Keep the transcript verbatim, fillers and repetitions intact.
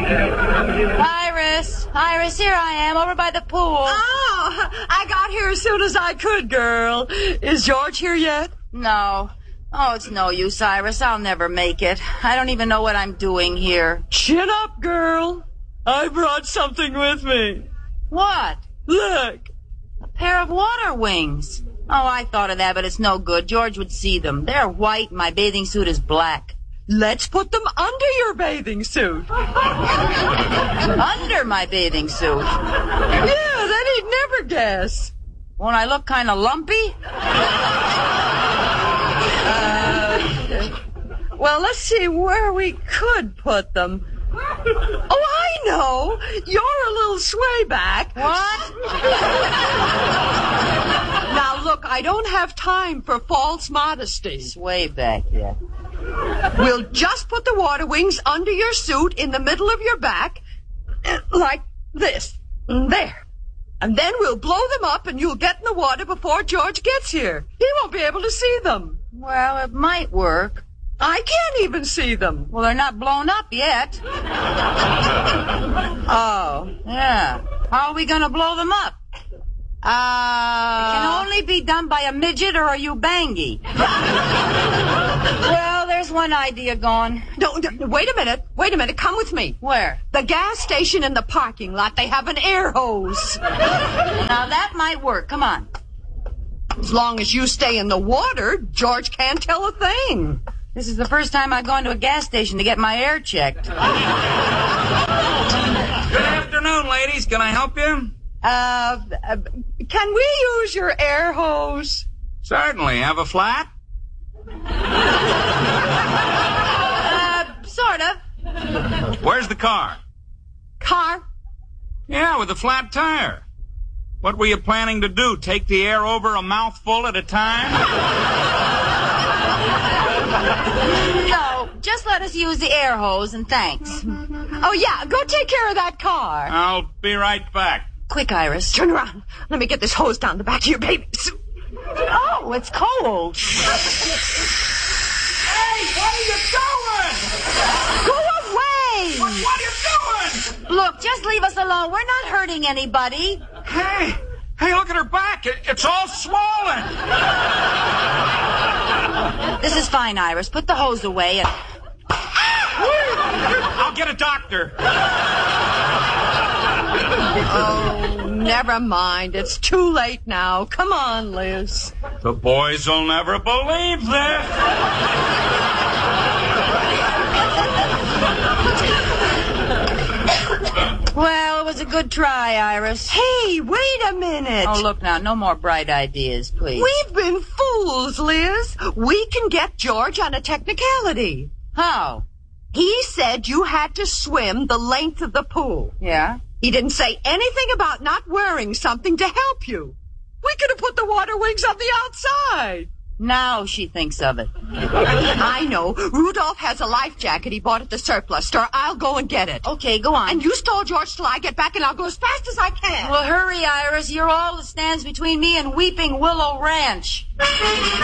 Iris, Iris, here I am, over by the pool. Oh, I got here as soon as I could, girl. Is George here yet? No. Oh, it's no use, Iris. I'll never make it. I don't even know what I'm doing here. Chin up, girl. I brought something with me. What? Look. A pair of water wings. Oh, I thought of that, but it's no good. George would see them. They're white, and my bathing suit is black. Let's put them under your bathing suit. Under my bathing suit? Yeah, then he'd never guess. Won't I look kind of lumpy? Uh, well, let's see where we could put them. Oh, I know. You're a little swayback. What? Now, look, I don't have time for false modesty. Sway back, yeah. We'll just put the water wings under your suit in the middle of your back, like this. There. And then we'll blow them up and you'll get in the water before George gets here. He won't be able to see them. Well, it might work. I can't even see them. Well, they're not blown up yet. Oh. Yeah. How are we going to blow them up? Uh... It can only be done by a midget or a Ubangi. Well, there's one idea gone. No, no, wait a minute. Wait a minute. Come with me. Where? The gas station in the parking lot. They have an air hose. Now, that might work. Come on. As long as you stay in the water, George can't tell a thing. This is the first time I've gone to a gas station to get my air checked. Good afternoon, ladies. Can I help you? Uh, uh, can we use your air hose? Certainly. Have a flat? Uh, sort of. Where's the car? Car? Yeah, with a flat tire. What were you planning to do? Take the air over a mouthful at a time? No, just let us use the air hose and thanks. Oh, yeah, go take care of that car. I'll be right back. Quick, Iris. Turn around. Let me get this hose down the back of your baby suit. Oh, it's cold. Hey, what are you doing? Go away! What, what are you doing? Look, just leave us alone. We're not hurting anybody. Hey, hey, look at her back. It, it's all swollen. This is fine, Iris. Put the hose away and... I'll get a doctor. Oh, never mind. It's too late now. Come on, Liz. The boys will never believe this. Well, it was a good try, Iris. Hey, wait a minute. Oh, look now. No more bright ideas, please. We've been fools, Liz. We can get George on a technicality. How? He said you had to swim the length of the pool. Yeah? He didn't say anything about not wearing something to help you. We could have put the water wings on the outside. Now she thinks of it. I know. Rudolph has a life jacket he bought at the surplus store. I'll go and get it. Okay, go on. And you stall George till I get back, and I'll go as fast as I can. Well, hurry, Iris. You're all that stands between me and Weeping Willow Ranch.